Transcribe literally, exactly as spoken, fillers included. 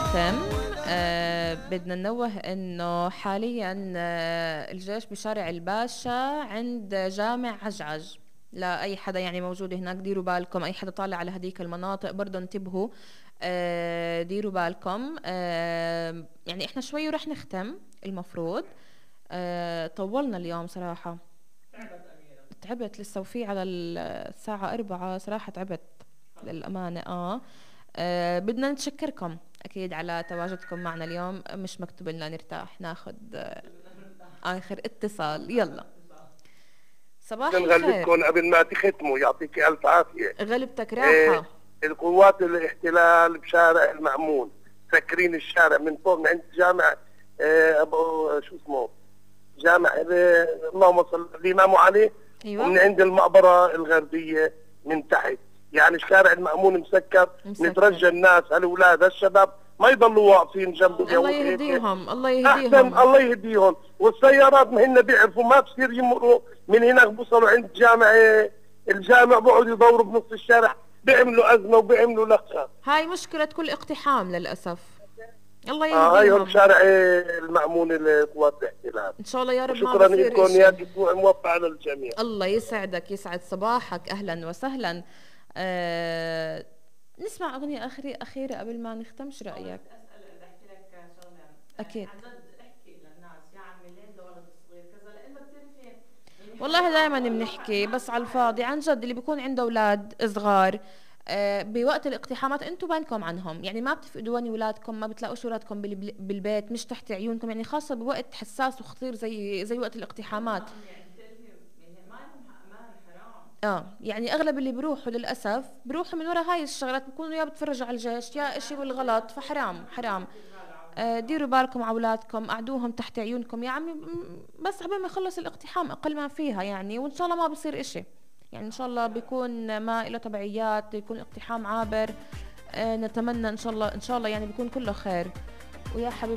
نختم آه بدنا ننوه انه حاليا آه الجيش بشارع الباشا عند جامع عجعج. لا اي حدا يعني موجود هناك ديروا بالكم، اي حدا طالع على هديك المناطق برضه انتبهوا. آه ديروا بالكم. آه يعني احنا شوي ورح نختم المفروض. آه طولنا اليوم صراحة. تعبت لسه وفي على الساعة أربعة صراحة تعبت للأمانة. آه. آه بدنا نتشكركم أكيد على تواجدكم معنا اليوم. مش مكتوب لنا نرتاح، ناخد آه آخر اتصال. يلا صباح الخير. نغلبكم قبل ما تختموا، يعطيك ألف عافية. غلبتك راحة. إيه، القوات الاحتلال بشارع المأمون سكرين الشارع من فوق من عند جامع إيه أبو شو اسمه جامع إيه اللهم صل الإمام علي. أيوة. ومن عند المقبرة الغربية من تحت، يعني الشارع المأمون مسكر, مسكر. نترجى الناس هالأولاد هالشباب ما يضلوا واقفين جنب اليهود. الله يهديهم الله يهديهم. أحسن الله يهديهم. والسيارات ما هن بيعرفوا ما بصير يمروا من هناك، بوصلوا عند جامع الجامع بقعدوا يدوروا بنص الشارع، بيعملوا أزمة وبيعملوا لخة. هاي مشكلة كل اقتحام للأسف. الله يهديهم. آه هاي هم شارع المأمون القوات الاحتلال. إن شاء الله يا رب. شكرا لكم يا أسبوع موفق على الجميع. الله يسعدك يسعد صباحك. أهلا وسهلا. آه نسمع أغنية أخيرة أخيرة قبل ما نختم. شو رأيك؟ أسأل أحكي لك شغلة. أكيد. عن جد احكي للناس يا عمي ليه الولد الصغير كذا، لأنه بتعرفي يعني والله دائما بنحكي بس على الفاضي. عن جد اللي بيكون عنده أولاد صغار آه بوقت الاقتحامات انتم بينكم عنهم، يعني ما بتفقدوني اولادكم، ما بتلاقوش اولادكم بالبيت مش تحت عيونكم، يعني خاصة بوقت حساس وخطير زي زي وقت الاقتحامات. اه يعني اغلب اللي بيروحوا للاسف بيروحوا من وراء هاي الشغلات، بيكونوا يا بتفرجوا على الجيش يا اشي بالغلط، فحرام حرام. آه ديروا بالكم على اولادكم، قعدوهم تحت عيونكم يا عمي بس قبل ما يخلص الاقتحام اقل ما فيها يعني، وان شاء الله ما بصير اشي يعني، ان شاء الله بيكون ما له تبعيات، بيكون اقتحام عابر. آه نتمنى ان شاء الله ان شاء الله يعني بيكون كله خير. ويا حبيبي